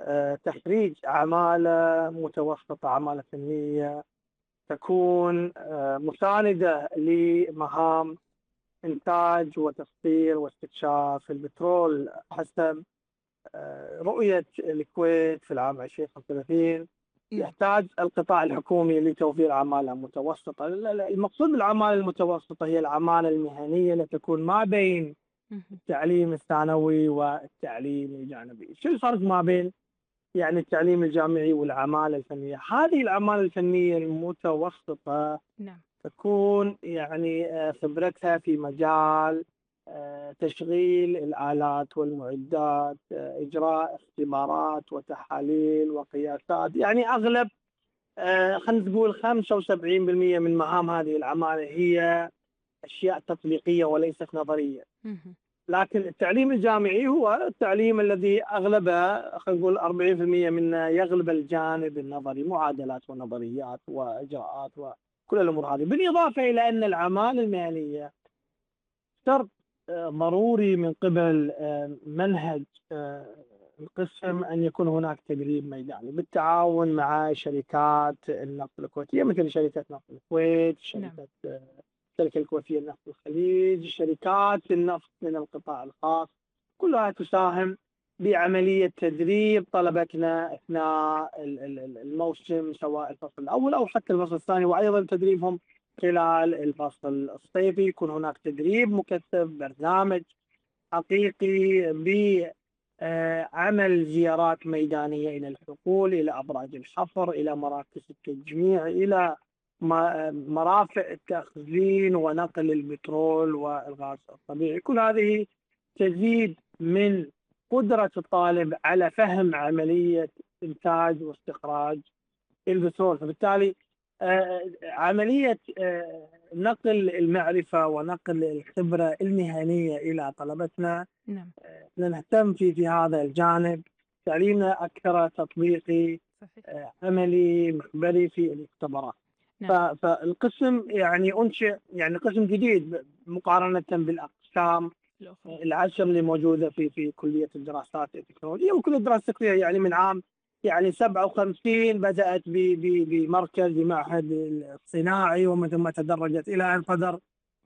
تخريج أعمال متوسطة، أعمال فنية تكون مساندة لمهام إنتاج وتصدير واستكشاف البترول حسب رؤية الكويت في العام 2035. نعم. يحتاج القطاع الحكومي لتوفير أعمال متوسطة. المقصود بالأعمال المتوسطة هي الأعمال المهنية التي تكون ما بين مهم. التعليم الثانوي والتعليم الجانبي. شو الفرق ما بين يعني التعليم الجامعي والأعمال الفنية؟ هذه الأعمال الفنية المتوسطة نعم. تكون يعني خبرتها في مجال تشغيل الآلات والمعدات، إجراء اختبارات وتحاليل وقياسات. يعني أغلب خلينا نقول 75% من مهام هذه الأعمال هي أشياء تطبيقية وليست نظرية. مهم. لكن التعليم الجامعي هو التعليم الذي أغلبه خلينا نقول 40% منه يغلب الجانب النظري، معادلات ونظريات وإجراءات وكل الأمور هذه، بالإضافة إلى أن الأعمال المهنية شرط ضروري من قبل منهج القسم أن يكون هناك تدريب ميداني بالتعاون مع شركات النفط الكويتية، مثل شركة نفط الكويت، نعم. الشركة الكويتية لنفط الخليج، شركات النفط من القطاع الخاص، كلها تساهم بعملية تدريب طلبتنا أثناء الموسم، سواء الفصل الأول أو حتى الفصل الثاني، وأيضا تدريبهم خلال الفصل الصيفي. يكون هناك تدريب مكثف، برنامج حقيقي بعمل زيارات ميدانية إلى الحقول، إلى أبراج الحفر، إلى مراكز التجميع، إلى مرافق التخزين ونقل البترول والغاز الطبيعي. كل هذه تزيد من قدرة الطالب على فهم عملية إنتاج واستخراج البترول. فبالتالي عملية نقل المعرفة ونقل الخبرة المهنية إلى طلبتنا، نعم. نهتم في هذا الجانب. تعليمنا أكثر تطبيقي، صحيح. عملي، مخبري في الاختبارات. نعم. فالقسم يعني أنشئ يعني قسم جديد مقارنة بالأقسام الأخرى. العشر اللي موجودة في كلية الدراسات التكنولوجية وكل الدراسات التقنية. يعني من عام يعني 57 بدأت بمركز بمعهد الصناعي، ومن ثم تدرجت إلى أن صدر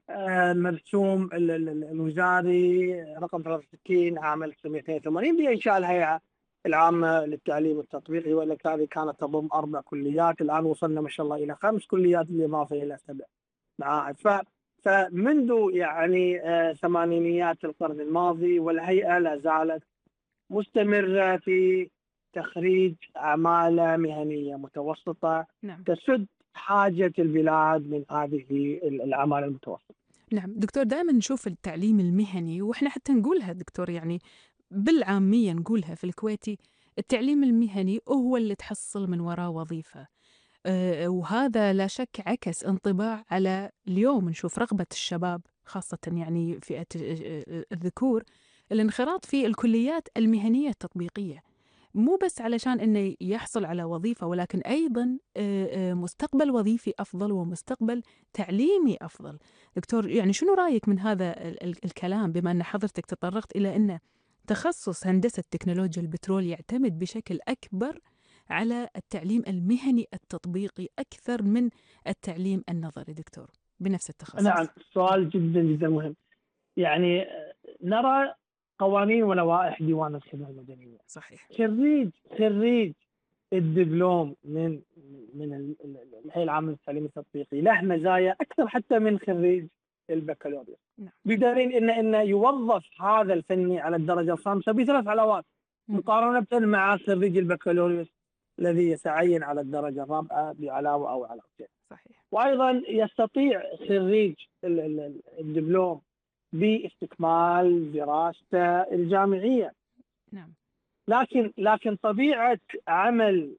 مرسوم الوزاري رقم 63 عام 1982 بإنشاء الهيئة العامة للتعليم التطبيقي، والتي كانت تضم 4 كليات. الآن وصلنا ما شاء الله إلى 5 كليات بالإضافة إلى 7 معاهد. فمنذ يعني ثمانينيات القرن الماضي والهيئة لا زالت مستمرة في تخريج أعمال مهنية متوسطة نعم. تسد حاجة البلاد من هذه الأعمال المتوسطة. نعم دكتور، دائما نشوف التعليم المهني، وإحنا حتى نقولها دكتور يعني بالعامية نقولها في الكويتي، التعليم المهني هو اللي تحصل من وراه وظيفة. وهذا لا شك عكس انطباع على اليوم نشوف رغبة الشباب خاصة يعني فئة الذكور الانخراط في الكليات المهنية التطبيقية، مو بس علشان انه يحصل على وظيفة، ولكن ايضا مستقبل وظيفي افضل ومستقبل تعليمي افضل. دكتور يعني شنو رايك من هذا الكلام، بما ان حضرتك تطرقت الى ان تخصص هندسة تكنولوجيا البترول يعتمد بشكل اكبر على التعليم المهني التطبيقي اكثر من التعليم النظري دكتور بنفس نعم، التخصص؟ سؤال جدا جدا مهم. يعني نرى قوانين ولوائح ديوان الخدمة المدنية. صحيح. خريج الدبلوم من الهيئة العامة للتعليم التطبيقي له مزايا أكثر حتى من خريج البكالوريوس، نعم. بدليل إن يوظف هذا الفني على الدرجة الخامسة ب3 علاوات مهم. مقارنة مع خريج البكالوريوس الذي يتعين على الدرجة الرابعة بعلاوة أو علاوتين. صحيح. وأيضا يستطيع خريج الدبلوم باستكمال دراسته الجامعية. نعم. لكن طبيعة عمل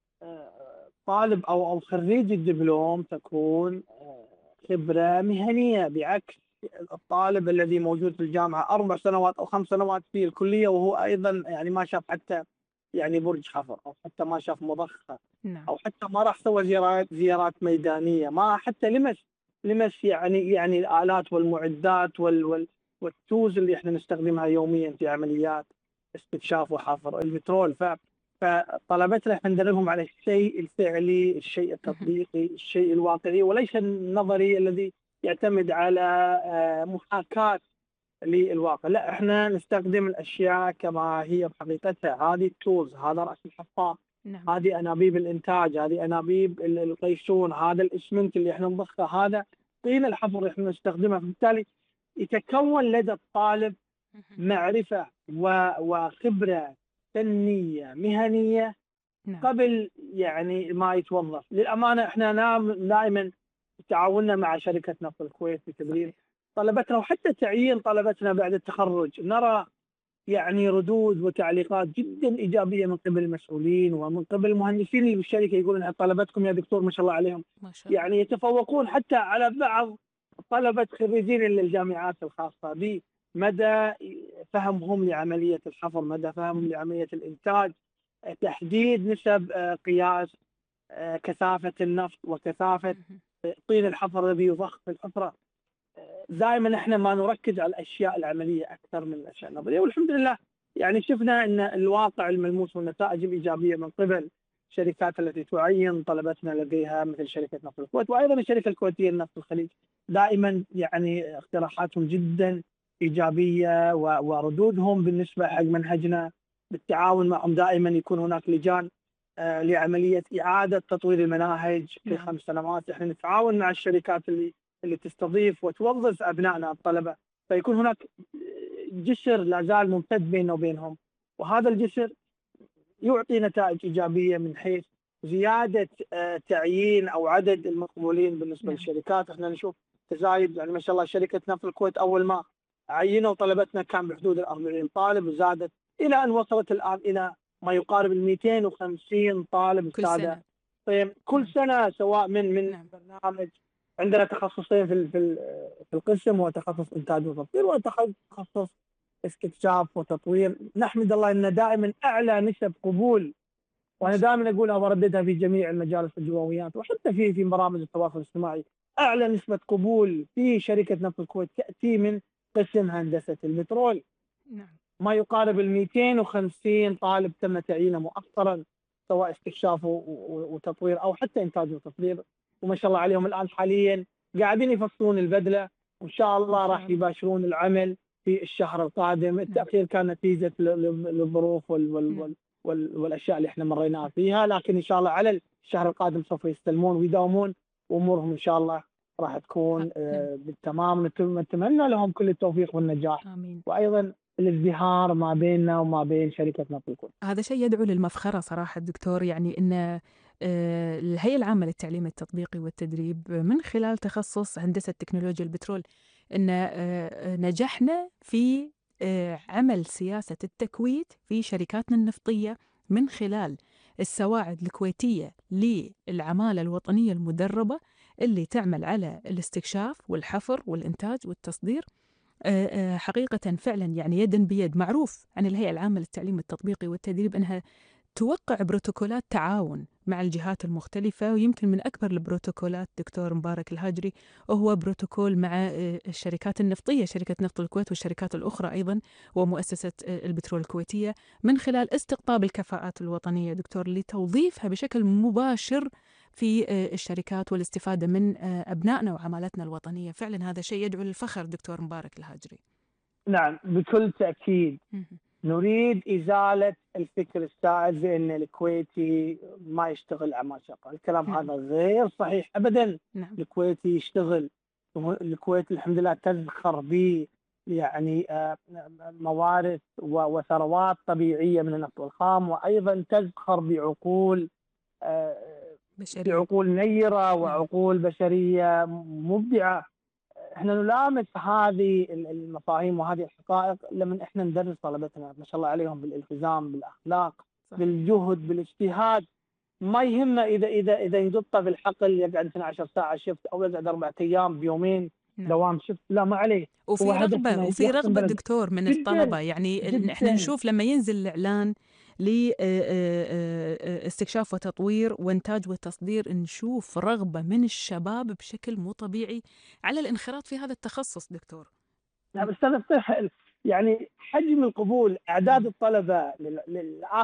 طالب أو خريج الدبلوم تكون خبرة مهنية، بعكس الطالب الذي موجود في الجامعة 4 سنوات أو 5 سنوات في الكلية وهو أيضا يعني ما شاف حتى يعني برج حفر، أو حتى ما شاف مضخة، نعم. أو حتى ما راح سوى زيارات ميدانية، ما حتى لمس يعني الآلات والمعدات والتوز اللي احنا نستخدمها يوميا في عمليات استكشاف وحفر البترول. فطلبتنا احنا ندربهم على الشيء الفعلي، الشيء اهم. التطبيقي، الشيء الواقعي، وليس النظري الذي يعتمد على محاكاة للواقع. لا، احنا نستخدم الاشياء كما هي بحقيقتها. هذه التولز، هذا راس الحفاظ، نعم. هذه انابيب الانتاج، هذه انابيب القيسون، هذا الاسمنت اللي احنا نضخه، هذا طين الحفر اللي احنا نستخدمه. فبالتالي يتكون لدى الطالب اهم. معرفه وخبره فنيه مهنيه نعم. قبل يعني ما يتوظف. للامانه احنا دائما تعاوننا مع شركه نفط الكويت في تدريب صحيح. طلبتنا، وحتى تعيين طلبتنا بعد التخرج. نرى يعني ردود وتعليقات جدا ايجابيه من قبل المسؤولين ومن قبل المهندسين اللي بالشركه، يقولون عن طلبتكم يا دكتور ما شاء الله عليهم، ما شاء الله. يعني يتفوقون حتى على بعض طلبه خريجين الجامعات الخاصه، بمدى فهمهم لعمليه الحفر، مدى فهمهم لعمليه الانتاج، تحديد نسب قياس كثافه النفط وكثافه اهم. طين الحفر الذي يضخ في الحفره. دائما احنا ما نركز على الاشياء العمليه اكثر من الاشياء النظريه، والحمد لله يعني شفنا ان الواقع الملموس والنتائج الايجابيه من قبل الشركات التي تعين طلبتنا لديها، مثل شركه نفط الكويت وايضا الشركه الكويتيه لنفط الخليج. دائما يعني اقتراحاتهم جدا ايجابيه، وردودهم بالنسبه حق منهجنا بالتعاون معهم دائما يكون هناك لجان لعمليه اعاده تطوير المناهج في نعم. 5 سنوات. احنا نتعاون مع الشركات اللي تستضيف وتوظف ابنائنا الطلبه، فيكون هناك جسر لا زال ممتد بيننا وبينهم، وهذا الجسر يعطي نتائج ايجابيه من حيث زياده تعيين او عدد المقبولين بالنسبه نعم. للشركات. احنا نشوف تزايد، يعني ما شاء الله شركه نفط الكويت اول ما عينوا طلبتنا كان بحدود ال 40 طالب، وزادت الى ان وصلت الان الى ما يقارب ال 250 طالب كل الساده. سنة. طيب كل نعم. سنه، سواء من نعم. برنامج. عندنا تخصصين في القسم، هو تخصص انتاج وتطوير وتخصص استكشاف وتطوير. نحمد الله ان دائما اعلى نسب قبول، ما وانا شاء دائما الله. اقولها وارددها في جميع المجالس الجوويات وحتى في برامج التواصل الاجتماعي. اعلى نسبه قبول في شركه نفط الكويت تاتي من قسم هندسه البترول، نعم. ما يقارب ال 250 طالب تم تعيينه مؤخرا، سواء استكشاف وتطوير او حتى انتاج وتطوير. وما شاء الله عليهم الان حاليا قاعدين يفصلون البدله، وان شاء ما الله شاء راح الله. يباشرون العمل في الشهر القادم. نعم. التاخير كان نتيجه للظروف نعم. والاشياء اللي احنا مرينا فيها، لكن ان شاء الله على الشهر القادم سوف يستلمون ويداومون، وامورهم ان شاء الله راح تكون نعم. بالتمام. نتمنى لهم كل التوفيق والنجاح، آمين. وايضا الازدهار ما بيننا وما بين شركه نفط الكويت. هذا شيء يدعو للمفخرة صراحة الدكتور، يعني إن الهيئة العامة للتعليم التطبيقي والتدريب من خلال تخصص هندسة تكنولوجيا البترول إن نجحنا في عمل سياسة التكويت في شركاتنا النفطية من خلال السواعد الكويتية للعمالة الوطنية المدربة اللي تعمل على الاستكشاف والحفر والإنتاج والتصدير. حقيقة فعلا يعني يدا بيد. معروف عن الهيئة العامة للتعليم التطبيقي والتدريب أنها توقع بروتوكولات تعاون مع الجهات المختلفة، ويمكن من أكبر البروتوكولات دكتور مبارك الهاجري وهو بروتوكول مع الشركات النفطية، شركة نفط الكويت والشركات الأخرى أيضا ومؤسسة البترول الكويتية، من خلال استقطاب الكفاءات الوطنية دكتور لتوظيفها بشكل مباشر في الشركات والاستفادة من أبنائنا وعمالتنا الوطنية. فعلا هذا شيء يدعو للفخر دكتور مبارك الهاجري. نعم بكل تاكيد. مهم. نريد ازاله الفكر السائد بان الكويتي ما يشتغل اعمال شاقه. الكلام نعم. هذا غير صحيح ابدا. نعم. الكويتي يشتغل. الكويت الحمد لله تزخر ب يعني موارد وثروات طبيعيه من النفط والخام، وايضا تزخر آه، بشرية. بعقول نيره نعم. وعقول بشريه مبدعه. احنا نلامس هذه المفاهيم وهذه الحقائق لما احنا ندرس طلبتنا ما شاء الله عليهم بالالتزام، بالاخلاق، صحيح. بالجهد، بالاجتهاد. ما يهمنا اذا ينقطه بالحقل يقعد 12 ساعه شفت او يقعد 4 ايام بيومين نعم. دوام شفت، لا ما عليه. هو وفي هدفنا رغبة يخدم بلده. دكتور من الطلبة، جدا يعني احنا جدا. نشوف لما ينزل الإعلان لاستكشاف وتطوير وإنتاج وتصدير، نشوف رغبة من الشباب بشكل مو طبيعي على الانخراط في هذا التخصص دكتور. نعم استاذ فتح، يعني حجم القبول، اعداد مم. الطلبه